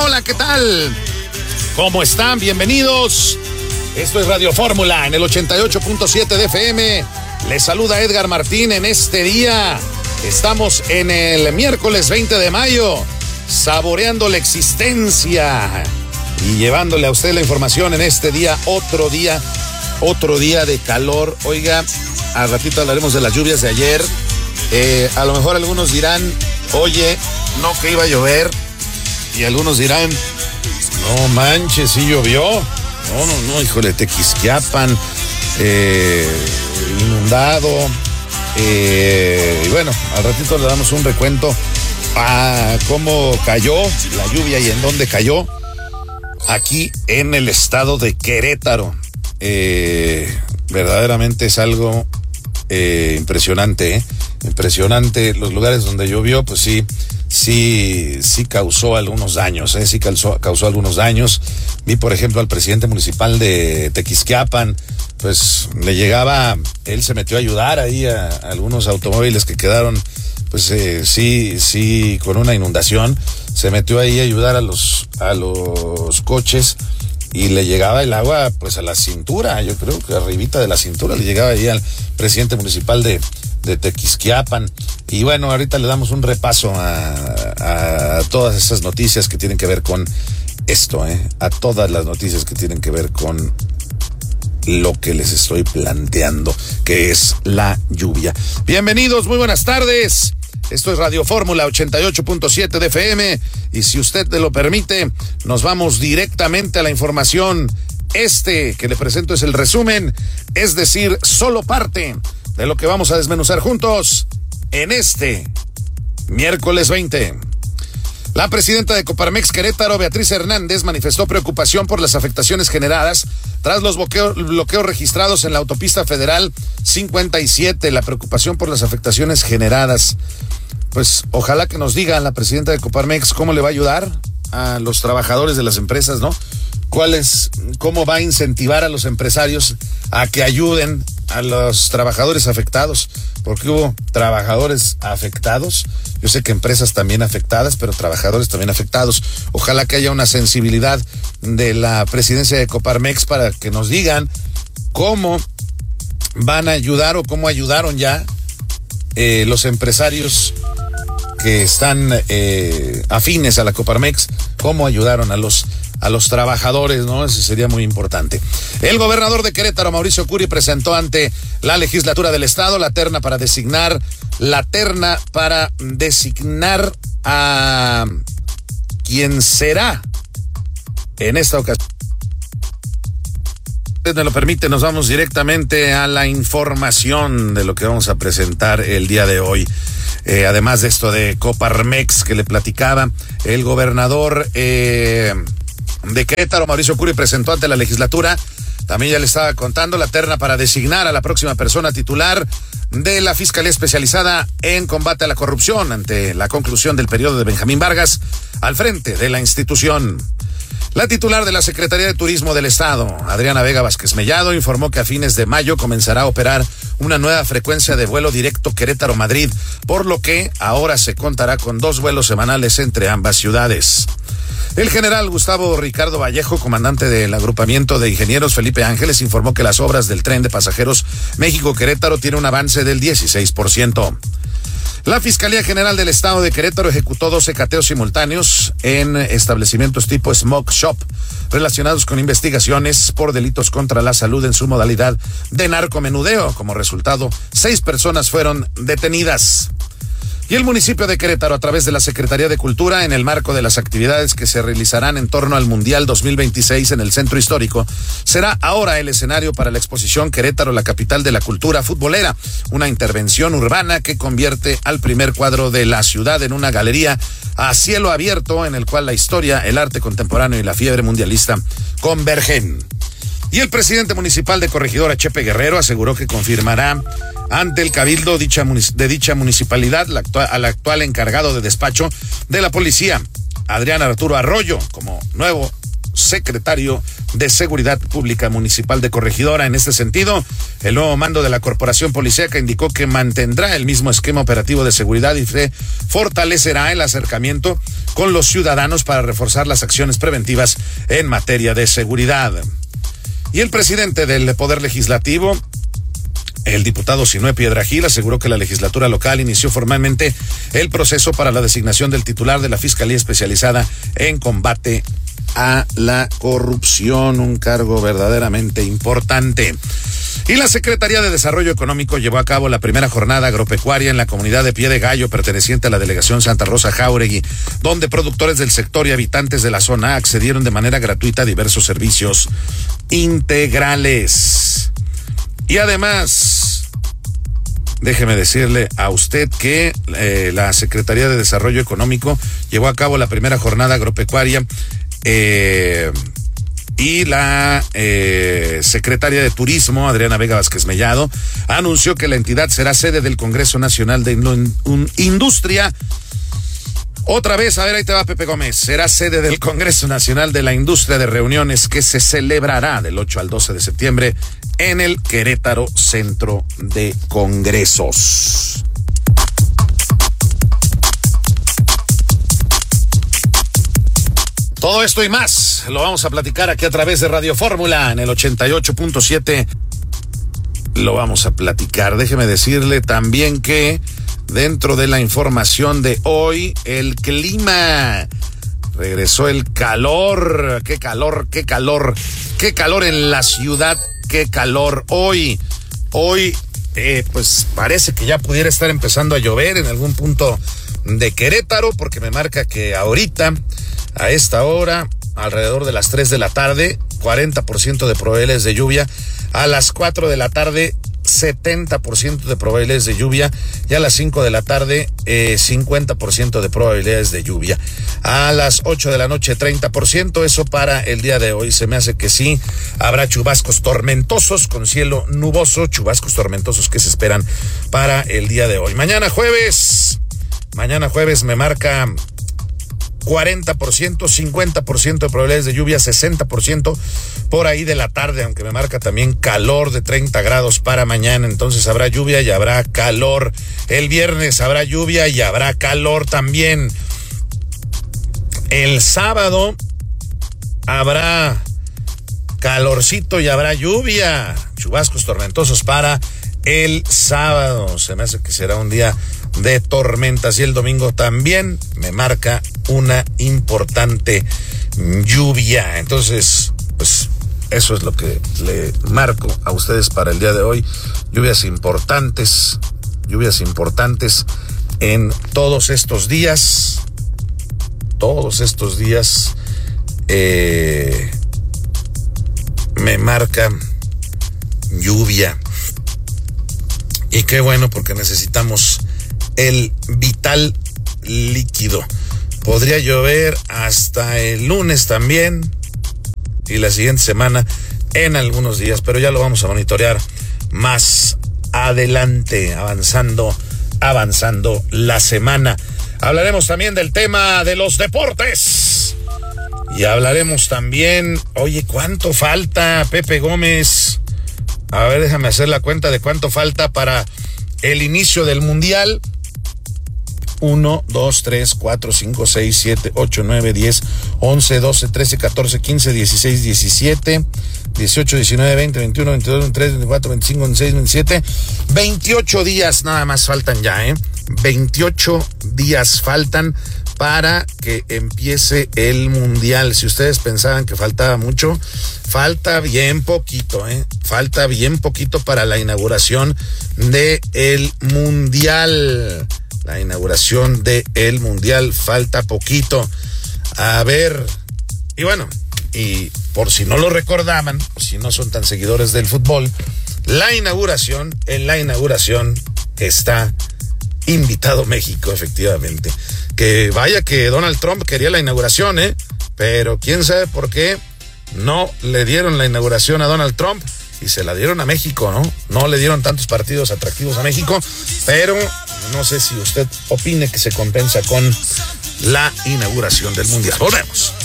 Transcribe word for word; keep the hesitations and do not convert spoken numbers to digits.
Hola, ¿qué tal? ¿Cómo están? Bienvenidos. Esto es Radio Fórmula en el ochenta y ocho punto siete de F M. Les saluda Edgar Martín en este día. Estamos en el miércoles veinte de mayo, saboreando la existencia y llevándole a usted la información en este día, otro día, otro día de calor. Oiga, al ratito hablaremos de las lluvias de ayer. Eh, a lo mejor algunos dirán, oye, no que iba a llover. Y algunos dirán, no manches, sí llovió. No, no, no, híjole, Tequisquiapan, eh, inundado. Eh, y bueno, al ratito le damos un recuento a cómo cayó la lluvia y en dónde cayó. Aquí en el estado de Querétaro. Eh, verdaderamente es algo eh, impresionante, ¿eh? Impresionante. Los lugares donde llovió, pues sí, sí, sí causó algunos daños, ¿eh? Sí causó, causó algunos daños. Vi, por ejemplo, al presidente municipal de Tequisquiapan, pues le llegaba, él se metió a ayudar ahí a, a algunos automóviles que quedaron, pues eh, sí, sí, con una inundación. Se metió ahí a ayudar a los, a los coches y le llegaba el agua pues a la cintura, yo creo que arribita de la cintura le llegaba ahí al presidente municipal de, de Tequisquiapan. Y bueno, ahorita le damos un repaso a, a todas esas noticias que tienen que ver con esto, ¿eh? A todas las noticias que tienen que ver con lo que les estoy planteando, que es la lluvia. Bienvenidos, muy buenas tardes. Esto es Radio Fórmula ochenta y ocho punto siete de F M y si usted me lo permite, nos vamos directamente a la información. Este que le presento es el resumen, es decir, solo parte de lo que vamos a desmenuzar juntos en este miércoles veinte. La presidenta de Coparmex Querétaro, Beatriz Hernández, manifestó preocupación por las afectaciones generadas tras los bloqueos, bloqueos registrados en la autopista federal cincuenta y siete. La preocupación por las afectaciones generadas. Pues ojalá que nos diga la presidenta de Coparmex cómo le va a ayudar a los trabajadores de las empresas, ¿no? ¿Cuál es, cómo va a incentivar a los empresarios a que ayuden a los trabajadores afectados? Porque hubo trabajadores afectados. Yo sé que empresas también afectadas, pero trabajadores también afectados. Ojalá que haya una sensibilidad de la presidencia de Coparmex para que nos digan cómo van a ayudar o cómo ayudaron ya eh, los empresarios que están eh, afines a la Coparmex, cómo ayudaron a los a los trabajadores, ¿no? Eso sería muy importante. El gobernador de Querétaro, Mauricio Curi, presentó ante la legislatura del estado la terna para designar, la terna para designar a quien será en esta ocasión. Si usted me lo permite, nos vamos directamente a la información de lo que vamos a presentar el día de hoy. Eh, además de esto de Coparmex que le platicaba, el gobernador eh, de Querétaro, Mauricio Curi, presentó ante la legislatura, también ya le estaba contando, la terna para designar a la próxima persona titular de la Fiscalía Especializada en Combate a la Corrupción ante la conclusión del periodo de Benjamín Vargas al frente de la institución. La titular de la Secretaría de Turismo del Estado, Adriana Vega Vázquez Mellado, informó que a fines de mayo comenzará a operar una nueva frecuencia de vuelo directo Querétaro-Madrid, por lo que ahora se contará con dos vuelos semanales entre ambas ciudades. El general Gustavo Ricardo Vallejo, comandante del agrupamiento de ingenieros Felipe Ángeles, informó que las obras del tren de pasajeros México-Querétaro tienen un avance del dieciséis por ciento. La Fiscalía General del Estado de Querétaro ejecutó doce cateos simultáneos en establecimientos tipo smoke shop relacionados con investigaciones por delitos contra la salud en su modalidad de narcomenudeo. Como resultado, seis personas fueron detenidas. Y el municipio de Querétaro, a través de la Secretaría de Cultura, en el marco de las actividades que se realizarán en torno al Mundial dos mil veintiséis en el Centro Histórico, será ahora el escenario para la exposición Querétaro, la capital de la cultura futbolera, una intervención urbana que convierte al primer cuadro de la ciudad en una galería a cielo abierto en el cual la historia, el arte contemporáneo y la fiebre mundialista convergen. Y el presidente municipal de Corregidora, Chepe Guerrero, aseguró que confirmará ante el cabildo dicha, de dicha municipalidad la actual, al actual encargado de despacho de la policía, Adrián Arturo Arroyo, como nuevo secretario de Seguridad Pública Municipal de Corregidora. En este sentido, el nuevo mando de la Corporación Policíaca indicó que mantendrá el mismo esquema operativo de seguridad y se fortalecerá el acercamiento con los ciudadanos para reforzar las acciones preventivas en materia de seguridad. Y el presidente del Poder Legislativo, el diputado Sinué Piedrahíl, aseguró que la legislatura local inició formalmente el proceso para la designación del titular de la Fiscalía Especializada en Combate a la Corrupción, un cargo verdaderamente importante. Y la Secretaría de Desarrollo Económico llevó a cabo la primera jornada agropecuaria en la comunidad de Pie de Gallo, perteneciente a la delegación Santa Rosa Jáuregui, donde productores del sector y habitantes de la zona accedieron de manera gratuita a diversos servicios integrales. Y además, déjeme decirle a usted que eh, la Secretaría de Desarrollo Económico llevó a cabo la primera jornada agropecuaria eh, y la eh, secretaria de Turismo, Adriana Vega Vázquez Mellado, anunció que la entidad será sede del Congreso Nacional de Industria. Otra vez, a ver, ahí te va Pepe Gómez. Será sede del Congreso Nacional de la Industria de Reuniones, que se celebrará del ocho al doce de septiembre en el Querétaro Centro de Congresos. Todo esto y más lo vamos a platicar aquí a través de Radio Fórmula en el ochenta y ocho punto siete. Lo vamos a platicar. Déjeme decirle también que dentro de la información de hoy, el clima. Regresó el calor. Qué calor, qué calor, qué calor en la ciudad, qué calor hoy. Hoy, eh, pues parece que ya pudiera estar empezando a llover en algún punto de Querétaro, porque me marca que ahorita, a esta hora, alrededor de las tres de la tarde, cuarenta por ciento de probabilidades de lluvia. A las cuatro de la tarde, setenta por ciento de probabilidades de lluvia, y a las cinco de la tarde eh, cincuenta por ciento de probabilidades de lluvia. A las ocho de la noche treinta por ciento, eso para el día de hoy. Se me hace que sí, habrá chubascos tormentosos con cielo nuboso, chubascos tormentosos que se esperan para el día de hoy. Mañana jueves, mañana jueves me marca cuarenta por ciento, cincuenta por ciento de probabilidades de lluvia, sesenta por ciento por ahí de la tarde, aunque me marca también calor de treinta grados para mañana. Entonces habrá lluvia y habrá calor. El viernes habrá lluvia y habrá calor también. El sábado habrá calorcito y habrá lluvia. Chubascos tormentosos para el sábado. Se me hace que será un día de tormentas, y el domingo también me marca una importante lluvia. Entonces, pues eso es lo que le marco a ustedes para el día de hoy. Lluvias importantes, lluvias importantes en todos estos días, todos estos días eh, me marca lluvia. Y qué bueno, porque necesitamos el vital líquido. Podría llover hasta el lunes también y la siguiente semana en algunos días, pero ya lo vamos a monitorear más adelante, avanzando, avanzando la semana. Hablaremos también del tema de los deportes y hablaremos también, oye, ¿cuánto falta, Pepe Gómez? A ver, déjame hacer la cuenta de cuánto falta para el inicio del Mundial. uno, dos, tres, cuatro, cinco, seis, siete, ocho, nueve, diez, once, doce, trece, catorce, quince, dieciséis, diecisiete, dieciocho, diecinueve, veinte, veintiuno, veintidós, veintitrés, veinticuatro, veinticinco, veintiséis, veintisiete. veintiocho días nada más faltan ya, ¿eh? veintiocho días faltan para que empiece el Mundial. Si ustedes pensaban que faltaba mucho, falta bien poquito, ¿eh? Falta bien poquito para la inauguración de el Mundial. La inauguración de el Mundial, falta poquito. A ver, y bueno, y por si no lo recordaban, o si no son tan seguidores del fútbol, la inauguración, en la inauguración está invitado México, efectivamente. Que vaya que Donald Trump quería la inauguración, ¿eh? Pero quién sabe por qué no le dieron la inauguración a Donald Trump y se la dieron a México, ¿no? No le dieron tantos partidos atractivos a México, pero no sé si usted opine que se compensa con la inauguración del Mundial. Volvemos.